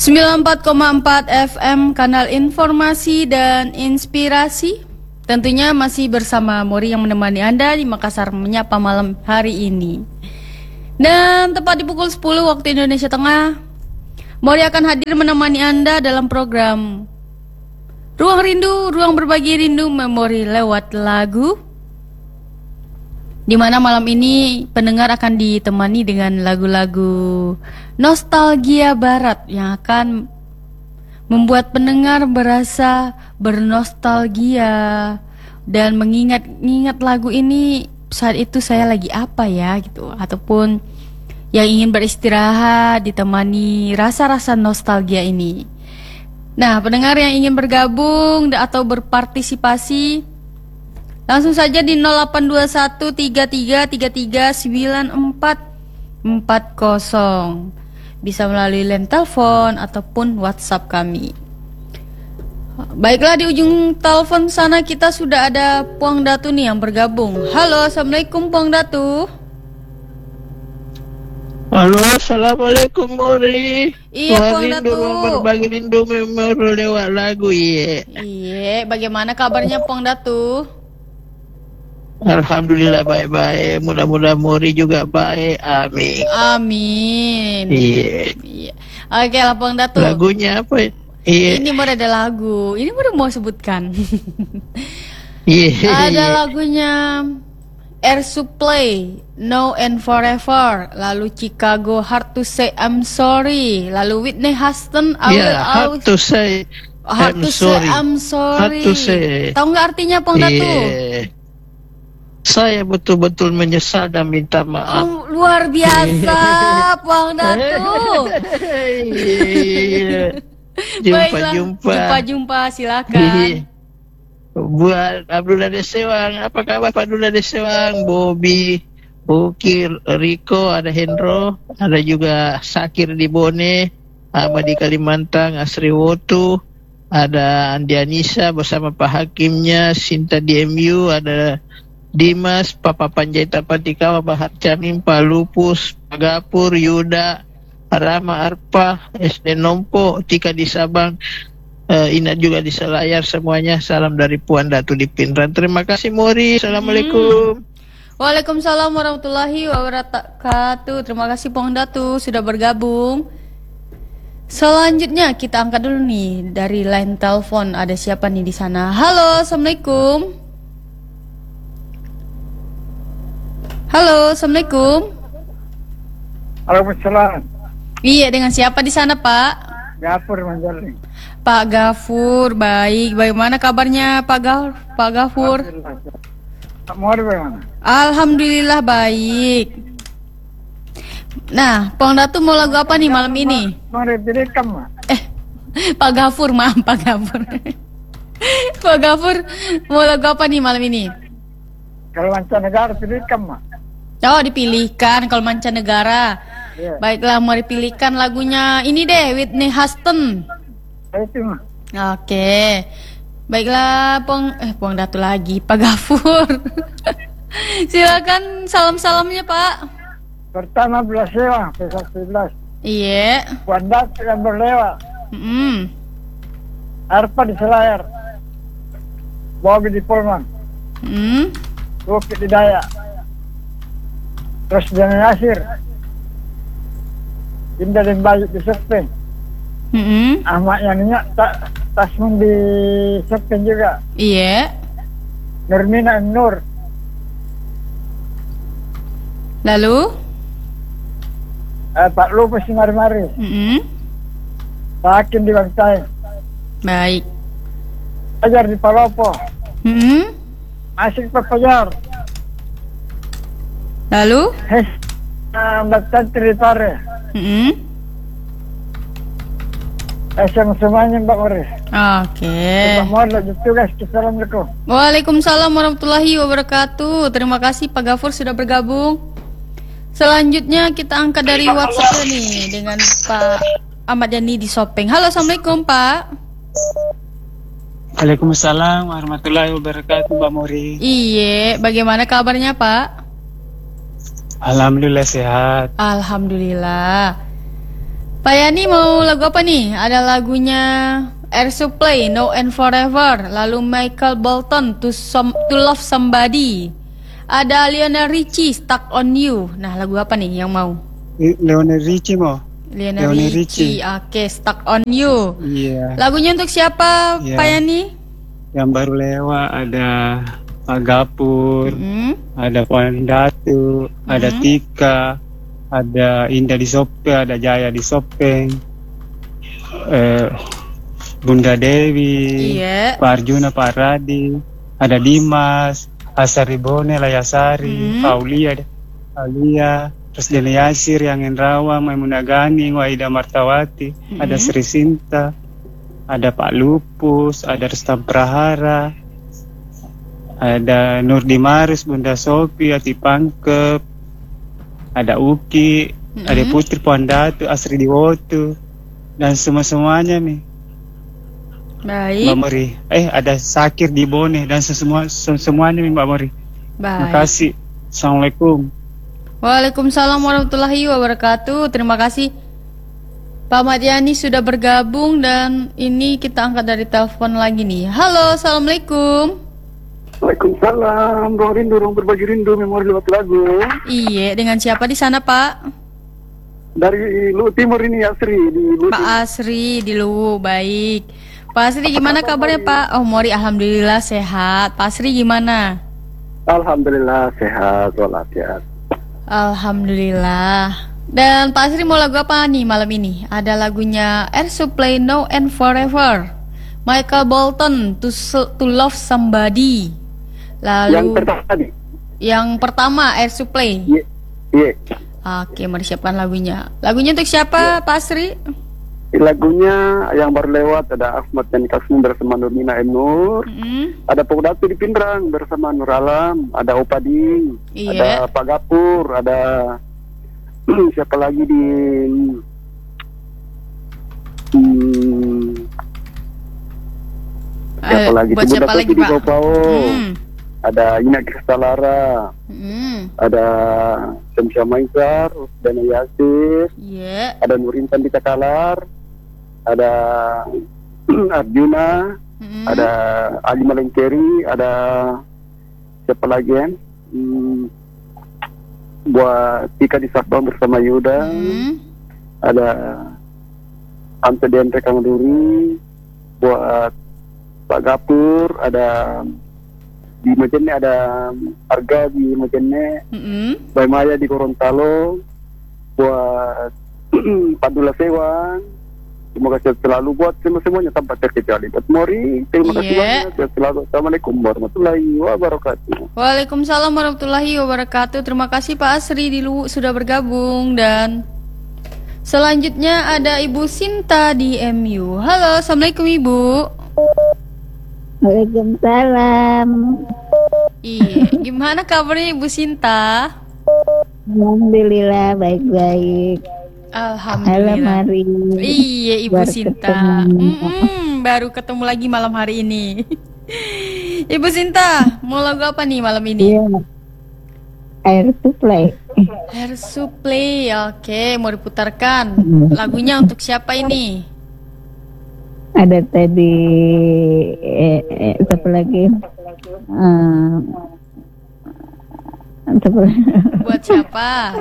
94,4 FM, kanal informasi dan inspirasi. Tentunya masih bersama Mori yang menemani Anda di Makassar Menyapa malam hari ini. Dan tepat di pukul 10 waktu Indonesia Tengah, Mori akan hadir menemani Anda dalam program Ruang Rindu, Ruang Berbagi Rindu Memori lewat lagu, di mana malam ini pendengar akan ditemani dengan lagu-lagu nostalgia barat yang akan membuat pendengar berasa bernostalgia dan mengingat lagu ini saat itu saya lagi apa ya gitu, ataupun yang ingin beristirahat ditemani rasa-rasa nostalgia ini. Nah, pendengar yang ingin bergabung atau berpartisipasi langsung saja di 082133339440. Bisa melalui line telepon ataupun WhatsApp kami. Baiklah, di ujung telepon sana kita sudah ada Puang Datu nih yang bergabung. Halo, Assalamualaikum Puang Datu. Halo, Assalamualaikum Mori. Iya, Puang Datu. Berbagi rindu memori lewat lagu, iya. Iya, bagaimana kabarnya Puang Datu? Alhamdulillah baik-baik. Mudah-mudahan Mori juga baik. Amin. Amin. Iya. Oke lah Puang Datu. Lagunya apa? Iya. Ini baru ada lagu. Ini baru mau sebutkan. Iya. Ada lagunya Air Supply, Now and Forever. Lalu Chicago, Hard to Say I'm Sorry. Lalu Whitney Houston, I Will Always. Hard to Say Hard to Say I'm Sorry. Hard to say. Tahu nggak artinya Puang Datu? Saya betul-betul menyesal dan minta maaf. Oh, luar biasa Puang Datu. Iya. Jumpa, silakan. Buat Abdullah Desewang, apa kabar Pak Abdullah Desewang? Bobby, Ukir, Rico, ada Hendro, ada juga Sakir di Bone, Ahmad di Kalimantan, Asri Wotu, ada Andianisa bersama Pak Hakimnya, Sinta di MU, ada Dimas, Papa Panjaitan Patikawa, Bahar Camim, Pak Lupus, Pak Gapur, Yuda, Rama Arpa, SD Nompo, Tika di Sabang, Inat juga di Selayar, semuanya salam dari Puan Datu di Pinran. Terima kasih Mori. Assalamualaikum. Waalaikumsalam warahmatullahi wabarakatuh. Terima kasih Puan Datu sudah bergabung. Selanjutnya kita angkat dulu nih dari line telepon. Ada siapa nih di sana? Halo, Assalamualaikum. Halo, Assalamualaikum. Waalaikumsalam. Iya, dengan siapa di sana Pak? Gafur Manjali. Pak Gafur, baik. Bagaimana kabarnya Pak Gafur? Pak Mori bagaimana? Alhamdulillah baik. Nah, Puang Datu mau lagu apa nih malam ini? Mori direkam, Mak. Pak Gafur, maaf Pak Gafur. Pak Gafur mau lagu apa nih malam ini? Kalau mancanegara direkam, Mak. Oh, dipilihkan kalau mancanegara. Iya. Baiklah, mau dipilihkan lagunya ini deh, Whitney Houston. Itu, Mak. Oke. Baiklah, Puang Datu lagi, Pak Gafur. Silakan salam-salamnya, Pak. Pertama belas sewa, pesawat 11. Iya. Puan Datu yang berlewat. Arpa di Selayar. Bobby di Polman. Bukit di Dayak. Terus Jani Nasir. Indah dan Bayu di Sepeng. Ahmad yang minyak Tasmun di Sepeng juga. Iya. Nurmina Nur. Lalu? Pak Lupus di Mari-Mari. Pak Hakim di Bangkai. Baik. Pajar di Palopo. Asik Pak Pajar. Lalu? Mbak Tantri di Pare. Sama semuanya Mbak Mori. Oke. Mbak Mori lagi tugas. Assalamualaikum. Waalaikumsalam warahmatullahi wabarakatuh. Terima kasih Pak Gafur sudah bergabung. Selanjutnya kita angkat dari WhatsApp nih dengan Pak Ahmad Yani di Sopeng. Halo, Assalamualaikum Pak. Waalaikumsalam warahmatullahi wabarakatuh, Mbak Mori. Iya, bagaimana kabarnya Pak? Alhamdulillah sehat. Alhamdulillah. Pak Yani mau lagu apa nih? Ada lagunya Air Supply, No and Forever. Lalu Michael Bolton, To Love Somebody. Ada Lionel Richie, Stuck on You. Nah, lagu apa nih yang mau? Lionel Richie mau? Lionel Richie. Oke, Stuck on You. Iya. Lagunya untuk siapa, Iya. Pak Yani? Yang baru lewat ada Pak Gapur, ada Puan Datu, ada Tika, ada Indah di Sopeng, ada Jaya di Sopeng, Bunda Dewi, Iya. Pak Arjuna, Pak Radi, ada Dimas, Asari Bone, Layasari, Paulia, terus Dene Yasir, yang Rawa, Maimunah Gani, Waida Martawati, ada Sri Sinta, ada Pak Lupus, ada Rustam Prahara, ada Nur Dimarus, Bunda Sopi, Ati Pangkep, ada Uki, ada Putri Puan Datu, Asri Diwotu, dan semuanya nih. Baik. Mbak Mori. Ada Sakir di Bone dan semuanya nih Mbak Mori. Terima Baik. kasih. Assalamualaikum. Waalaikumsalam warahmatullahi wabarakatuh. Terima kasih Pak Madiani sudah bergabung dan ini kita angkat dari telepon lagi nih. Halo, assalamualaikum. Waalaikumsalam. Ruang rindu, ruang berbagi rindu, memori lewat lagu. Iya, dengan siapa di sana Pak? Dari Luwu Timur ini Asri di Luwu Pak Asri di Luwu, baik. Pak Asri gimana kabarnya Pak? Oh Mori, alhamdulillah sehat. Pak Asri gimana? Alhamdulillah sehat walafiat. Alhamdulillah. Dan Pak Asri mau lagu apa nih malam ini? Ada lagunya Air Supply, No and Forever. Michael Bolton, To Love Somebody. Lalu Yang pertama tadi. yang pertama Air Supply. Iya. Oke, mau disiapkan lagunya. Lagunya untuk siapa Pak Asri? Lagunya yang baru lewat ada Ahmad dan Kasum bersama Nurmina M. Nur. Ada Pak Datu di Pindrang bersama Nur Alam. Ada Opading. Iya. Ada Pak Gapur. Ada siapa lagi di siapa lagi Buat siapa lagi di Pak? Gopao. Ada Ina Kristalara. Ada Syamsia Maisar, Dana Yasir. Iya. Ada Nur Intan di Takalar. Ada Arjuna. Ada Ali Malengkeri. Ada siapa lagi ya? Buat Tika di Sabang bersama Yuda. Ada Ante Dendre Kangduri. Buat Pak Gapur. Ada di Majene, ada Arga di Majene. Bay Maya di Gorontalo. Buat Padula Sewang. Terima kasih selalu buat semuanya tanpa terkecuali. Buat Mori, terima kasih banyak. Sehat selalu. Assalamualaikum warahmatullahi wabarakatuh. Waalaikumsalam warahmatullahi wabarakatuh. Terima kasih Pak Asri di Luwu sudah bergabung. Dan selanjutnya ada Ibu Sinta di MU. Halo, assalamualaikum Ibu. Waalaikumsalam. Iya, gimana kabarnya Ibu Sinta? Alhamdulillah baik-baik. Alhamdulillah. Mari. Iya Ibu Baru Sinta. Baru ketemu lagi malam hari ini. Ibu Sinta, mau lagu apa nih malam ini? Iya. Air Supply. Air Supply, oke, mau diputarkan. Lagunya untuk siapa ini? Ada tadi satu lagi. Buat siapa?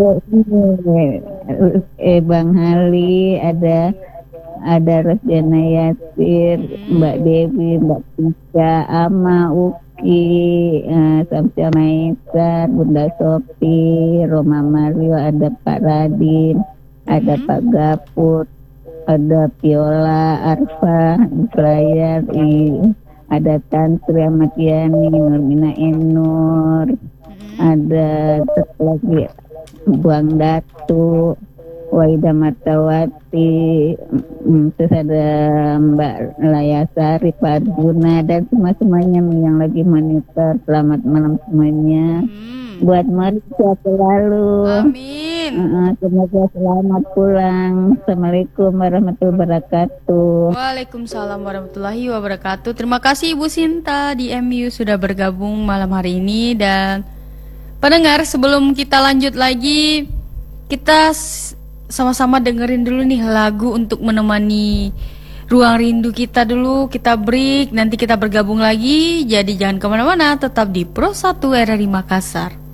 Bang Hali, ada Rosjana Yasir, Mbak Dewi, Mbak Tika, Ama, Uki, Samsia Maisar, Bunda Sopi, Roma Mario, ada Pak Radin, ada Pak Gapur, ada Viola, Arfa, Iklayar, ada Tantri Ahmad Yani, Nurmina Enur, ada satu lagi Buang Datu, Waida Martawati, terus ada Mbak Layasari, Pak Arjuna, dan semuanya yang lagi monitor. Selamat malam semuanya. Buat Mari sehat selalu. Amin. Semoga selamat pulang. Assalamualaikum warahmatullahi wabarakatuh. Waalaikumsalam warahmatullahi wabarakatuh. Terima kasih Ibu Sinta di MU sudah bergabung malam hari ini. Dan pendengar, sebelum kita lanjut lagi, kita sama-sama dengerin dulu nih lagu untuk menemani ruang rindu kita dulu. Kita break, nanti kita bergabung lagi. Jadi jangan kemana-mana, tetap di Pro 1 RRI Makassar.